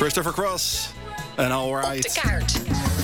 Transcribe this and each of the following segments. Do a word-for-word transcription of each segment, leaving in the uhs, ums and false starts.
Christopher Cross en Alright. Op de kaart.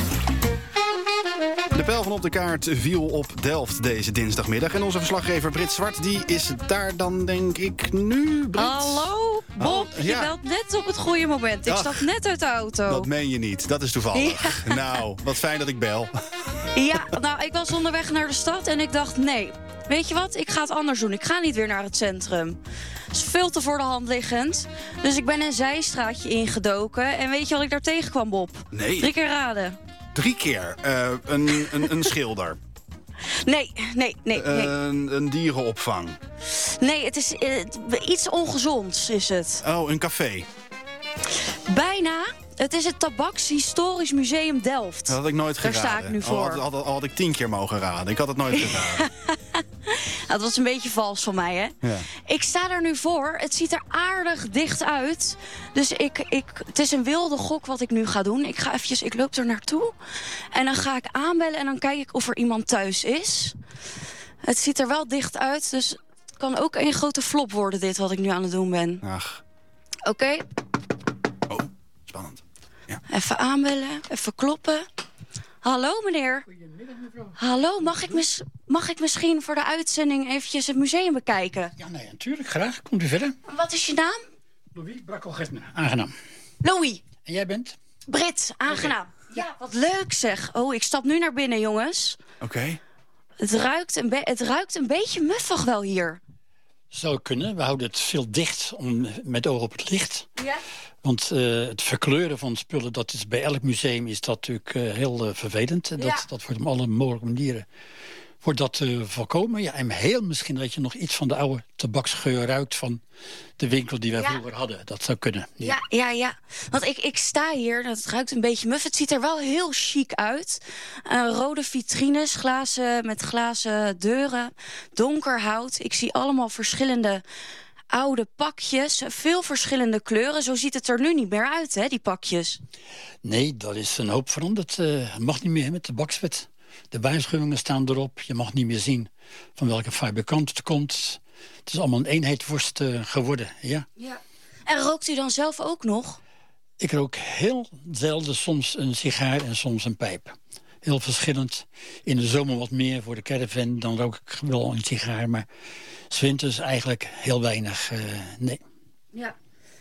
De pijl van Op de Kaart viel op Delft deze dinsdagmiddag. En onze verslaggever Brit Zwart, die is daar dan denk ik nu, Brit? Hallo, Bob. Oh, ja. Je belt net op het goede moment. Ik Ach, stap net uit de auto. Dat meen je niet. Dat is toevallig. Ja. Nou, wat fijn dat ik bel. Ja, nou, ik was onderweg naar de stad en ik dacht, nee, weet je wat? Ik ga het anders doen. Ik ga niet weer naar het centrum. Het is veel te voor de hand liggend. Dus ik ben een zijstraatje ingedoken. En weet je wat ik daar tegenkwam, Bob? Nee. Drie keer raden. Drie keer. Uh, een, een, een schilder. Nee, nee, nee, nee. Uh, een, een dierenopvang. Nee, het is uh, iets ongezonds, is het. Oh, een café. Bijna. Het is het Tabakshistorisch Museum Delft. Dat had ik nooit geraden. Daar sta ik nu voor. Al had, al, al had ik tien keer mogen raden. Ik had het nooit geraden. Dat was een beetje vals van mij, hè? Ja. Ik sta er nu voor. Het ziet er aardig dicht uit. Dus ik, ik, het is een wilde gok wat ik nu ga doen. Ik ga eventjes, ik loop er naartoe. En dan ga ik aanbellen en dan kijk ik of er iemand thuis is. Het ziet er wel dicht uit, dus het kan ook een grote flop worden, dit wat ik nu aan het doen ben. Ach. Oké. Okay. Oh, spannend. Ja. Even aanbellen, even kloppen. Hallo, meneer. Goedemiddag, mevrouw. Hallo, mag ik, mis, mag ik misschien voor de uitzending eventjes het museum bekijken? Ja, nee, natuurlijk, graag. Komt u verder. Wat is je naam? Louis Brakkelgertner, aangenaam. Louis. En jij bent? Brit, aangenaam. Okay. Ja, wat leuk zeg. Oh, ik stap nu naar binnen, jongens. Oké. Okay. Het ruikt een be- het ruikt een beetje muffig wel hier. Zou kunnen. We houden het veel dicht om, met oog op het licht. Ja. Want uh, het verkleuren van spullen, dat is bij elk museum is dat natuurlijk uh, heel uh, vervelend. Ja. Dat, dat wordt op alle mogelijke manieren wordt dat uh, voorkomen. Ja, en heel misschien dat je nog iets van de oude tabaksgeur ruikt van de winkel die wij ja. vroeger hadden. Dat zou kunnen. Ja, ja, ja. ja. Want ik, ik sta hier, het ruikt een beetje muf. Het ziet er wel heel chic uit. Uh, rode vitrines, glazen met glazen deuren, donker hout. Ik zie allemaal verschillende oude pakjes, veel verschillende kleuren. Zo ziet het er nu niet meer uit, hè, die pakjes. Nee, dat is een hoop veranderd. Uh, het mag niet meer met de tabakswet. De waarschuwingen staan erop. Je mag niet meer zien van welke fabrikant het komt. Het is allemaal een eenheidsworst uh, geworden, ja. ja. En rookt u dan zelf ook nog? Ik rook heel zelden soms een sigaar en soms een pijp. Heel verschillend. In de zomer wat meer voor de caravan. Dan rook ik wel een sigaar, maar 's winters eigenlijk heel weinig, uh, nee. Ja.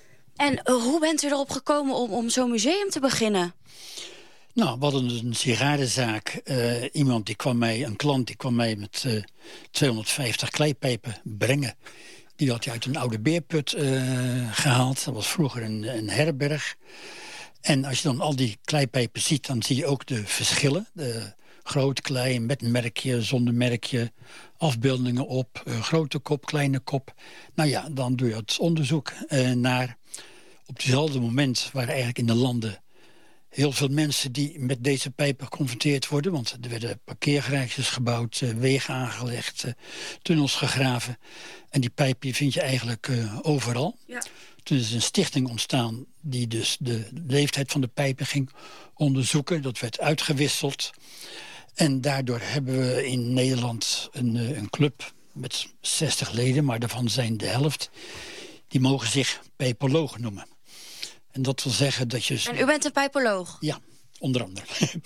En uh, hoe bent u erop gekomen om, om zo'n museum te beginnen? Nou, we hadden een sigarenzaak. Uh, iemand die kwam mij, een klant, die kwam mij met uh, tweehonderdvijftig kleipijpen brengen. Die had hij uit een oude beerput uh, gehaald. Dat was vroeger een, een herberg. En als je dan al die kleipijpen ziet, dan zie je ook de verschillen. De groot, klein, met een merkje, zonder merkje. Afbeeldingen op, uh, grote kop, kleine kop. Nou ja, dan doe je het onderzoek uh, naar. Op hetzelfde moment waren eigenlijk in de landen heel veel mensen die met deze pijpen geconfronteerd worden. Want er werden parkeergarages gebouwd, uh, wegen aangelegd, uh, tunnels gegraven. En die pijp die vind je eigenlijk uh, overal. Ja. Toen is een stichting ontstaan die dus de leeftijd van de pijpen ging onderzoeken. Dat werd uitgewisseld. En daardoor hebben we in Nederland een, uh, een club met zestig leden, maar daarvan zijn de helft. Die mogen zich pijpoloog noemen. En dat wil zeggen dat je... En u bent een pijpoloog? Ja, onder andere.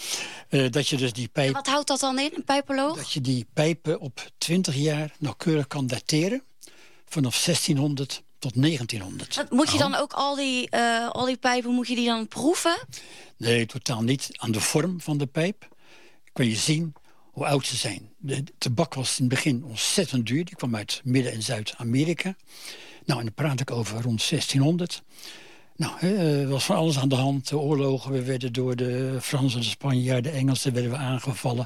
uh, dat je dus die pijp... En wat houdt dat dan in, een pijpoloog? Dat je die pijpen op twintig jaar nauwkeurig kan dateren. Vanaf zestienhonderd tot negentienhonderd. Wat, moet je dan ook al die, uh, al die pijpen, moet je die dan proeven? Nee, totaal niet. Aan de vorm van de pijp kun je zien hoe oud ze zijn. De tabak was in het begin ontzettend duur. Die kwam uit Midden- en Zuid-Amerika. Nou, en dan praat ik over rond zestienhonderd. Nou, er was van alles aan de hand. De oorlogen, we werden door de Fransen, de Spanjaarden, de Engelsen werden we aangevallen.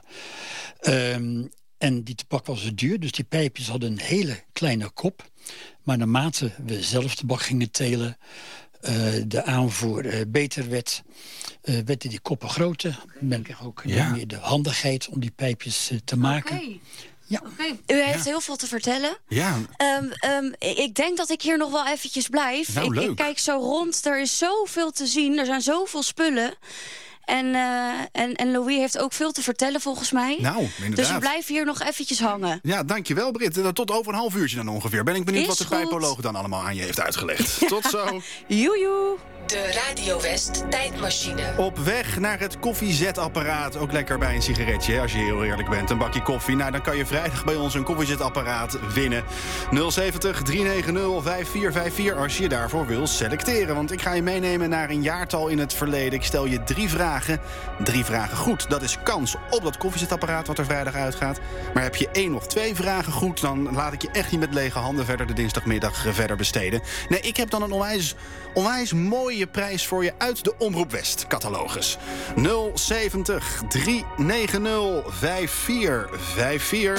Um, en die tabak was duur, dus die pijpjes hadden een hele kleine kop. Maar naarmate we zelf tabak gingen telen, uh, de aanvoer uh, beter werd, uh, werden die koppen groter. Dan kreeg ook ja. meer de handigheid om die pijpjes uh, te maken. Okay. Ja. Okay. U heeft ja. heel veel te vertellen. Ja. Um, um, ik denk dat ik hier nog wel eventjes blijf. Nou, ik, leuk. ik kijk zo rond. Er is zoveel te zien. Er zijn zoveel spullen. En, uh, en, en Louis heeft ook veel te vertellen volgens mij. Nou, inderdaad. Dus we blijven hier nog eventjes hangen. Ja, dankjewel Brit. Tot over een half uurtje dan ongeveer. Ben ik benieuwd is wat de goed. pijpoloog dan allemaal aan je heeft uitgelegd. Tot zo. Joejoe. De Radio West tijdmachine. Op weg naar het koffiezetapparaat. Ook lekker bij een sigaretje, hè, als je heel eerlijk bent. Een bakje koffie. Nou, dan kan je vrijdag bij ons een koffiezetapparaat winnen. nul zeventig, drie negen nul, vijf vier vijf vier als je je daarvoor wil selecteren. Want ik ga je meenemen naar een jaartal in het verleden. Ik stel je drie vragen. Drie vragen goed. Dat is kans op dat koffiezetapparaat wat er vrijdag uitgaat. Maar heb je één of twee vragen goed, dan laat ik je echt niet met lege handen verder de dinsdagmiddag verder besteden. Nee, ik heb dan een onwijs, onwijs mooie prijs voor je uit de Omroep West catalogus. nul zeventig, drie negen nul, vijf vier vijf vier